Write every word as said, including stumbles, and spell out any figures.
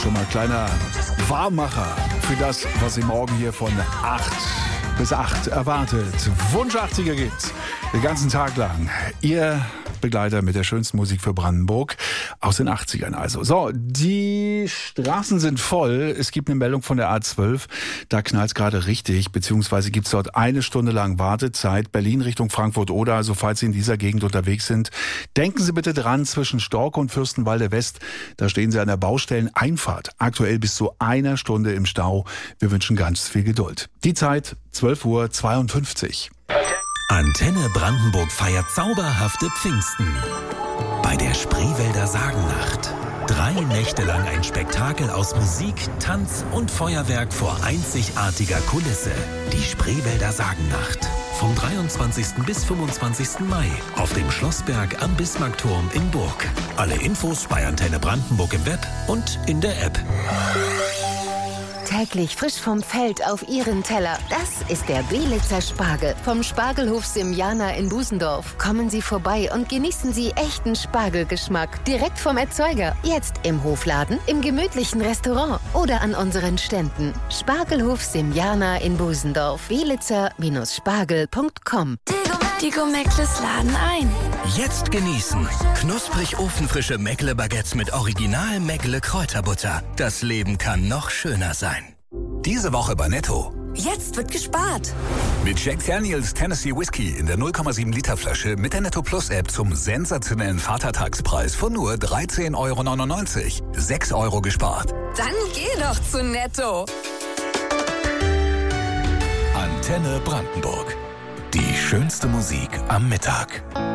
Schon mal kleiner Warmmacher für das, was Sie morgen hier von acht bis acht erwartet. Wunsch achtziger gibt's den ganzen Tag lang. Ihr Begleiter mit der schönsten Musik für Brandenburg aus den achtzigern also. So, die Straßen sind voll. Es gibt eine Meldung von der A zwölf. Da knallt's gerade richtig, beziehungsweise gibt's dort eine Stunde lang Wartezeit. Berlin Richtung Frankfurt-Oder. Also falls Sie in dieser Gegend unterwegs sind, denken Sie bitte dran, zwischen Stork und Fürstenwalde West, da stehen Sie an der Baustelleneinfahrt. Aktuell bis zu einer Stunde im Stau. Wir wünschen ganz viel Geduld. Die Zeit zwölf Uhr zweiundfünfzig. Antenne Brandenburg feiert zauberhafte Pfingsten. Bei der Spreewälder Sagennacht. Drei Nächte lang ein Spektakel aus Musik, Tanz und Feuerwerk vor einzigartiger Kulisse. Die Spreewälder Sagennacht. Vom dreiundzwanzigsten bis fünfundzwanzigsten Mai auf dem Schlossberg am Bismarckturm in Burg. Alle Infos bei Antenne Brandenburg im Web und in der App. Täglich frisch vom Feld auf Ihren Teller. Das ist der Belitzer Spargel vom Spargelhof Simjana in Busendorf. Kommen Sie vorbei und genießen Sie echten Spargelgeschmack. Direkt vom Erzeuger. Jetzt im Hofladen, im gemütlichen Restaurant oder an unseren Ständen. Spargelhof Simjana in Busendorf. belitzer Spargel punkt com. Die Gomeckles laden ein. Jetzt genießen. Knusprig ofenfrische Meckle-Baguettes mit Original Meckle-Kräuterbutter. Das Leben kann noch schöner sein. Diese Woche bei Netto. Jetzt wird gespart. Mit Jack Daniels Tennessee Whiskey in der null Komma sieben Liter Flasche mit der Netto Plus App zum sensationellen Vatertagspreis von nur dreizehn Euro neunundneunzig. sechs Euro gespart. Dann geh doch zu Netto. Antenne Brandenburg. Die schönste Musik am Mittag.